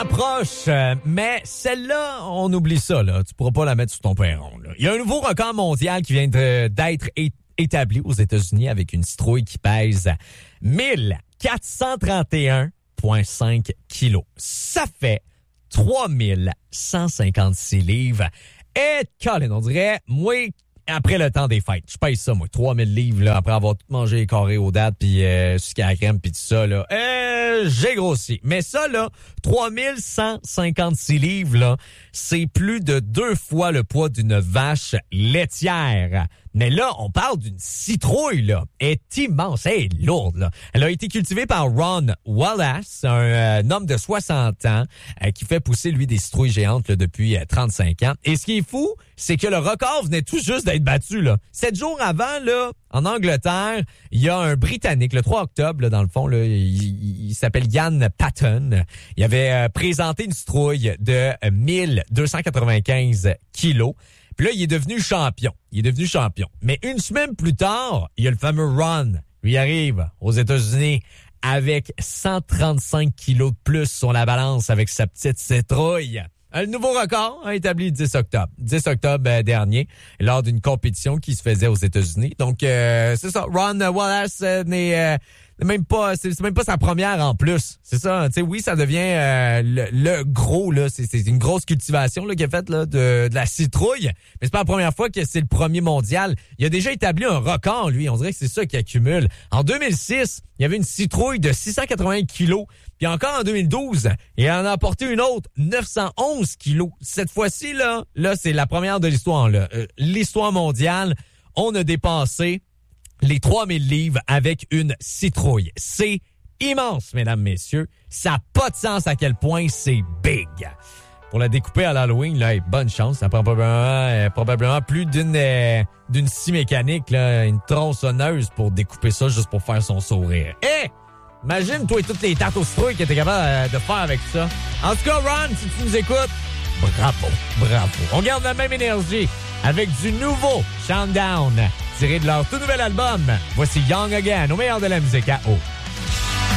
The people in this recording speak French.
approche, mais celle-là, on oublie ça, là. Tu pourras pas la mettre sur ton perron, là. Il y a un nouveau record mondial qui vient d'être établi aux États-Unis avec une citrouille qui pèse 1431,5 kilos. Ça fait 3156 livres. Et Colin, on dirait, moi, après le temps des fêtes, je pèse ça, moi, 3000 livres, là, après avoir tout mangé carré aux dates, puis sucre à la crème, puis tout ça, là. J'ai grossi. Mais ça, là, 3156 livres, là, c'est plus de 2 fois le poids d'une vache laitière. Mais là, on parle d'une citrouille, là. Elle est immense, elle est lourde, là. Elle a été cultivée par Ron Wallace, un homme de 60 ans qui fait pousser, lui, des citrouilles géantes là, depuis 35 ans. Et ce qui est fou, c'est que le record venait tout juste d'être battu, là. 7 jours avant, là, en Angleterre, il y a un Britannique, le 3 octobre, là, dans le fond, là, il s'appelle Ian Patton. Il avait présenté une citrouille de 1295 kilos. Puis là, il est devenu champion. Mais une semaine plus tard, il y a le fameux Ron. Lui arrive aux États-Unis avec 135 kilos de plus sur la balance avec sa petite citrouille. Un nouveau record établi le 10 octobre. 10 octobre dernier, lors d'une compétition qui se faisait aux États-Unis. Donc, c'est ça. Ron Wallace n'est même pas, c'est même pas sa première en plus. C'est ça. Tu sais, oui, ça devient le gros là. C'est une grosse cultivation là qu'il a faite là de la citrouille. Mais c'est pas la première fois que c'est le premier mondial. Il a déjà établi un record lui. On dirait que c'est ça qu'il accumule. En 2006, il y avait une citrouille de 680 kilos. Puis encore en 2012, il en a apporté une autre, 911 kilos. Cette fois-ci là, c'est la première de l'histoire là. L'histoire mondiale, on a dépassé les 3000 livres avec une citrouille. C'est immense, mesdames, messieurs. Ça n'a pas de sens à quel point c'est big. Pour la découper à l'Halloween, là, bonne chance. Ça prend probablement plus d'une scie mécanique, là, une tronçonneuse pour découper ça juste pour faire son sourire. Imagine, toi et toutes les tartes aux citrouilles que t'es capable de faire avec ça. En tout cas, Ron, si tu nous écoutes, bravo. On garde la même énergie avec du nouveau Countdown tiré de leur tout nouvel album. Voici Young Again, au meilleur de la musique à eau.